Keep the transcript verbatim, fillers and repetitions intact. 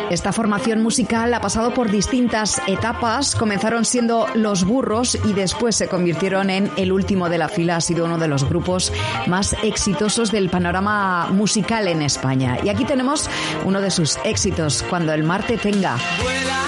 Esta formación musical ha pasado por distintas etapas. Comenzaron siendo Los Burros y después se convirtieron en el último de la fila. Ha sido uno de los grupos más exitosos del panorama musical en España. Y aquí tenemos uno de sus éxitos, Cuando el mar te tenga.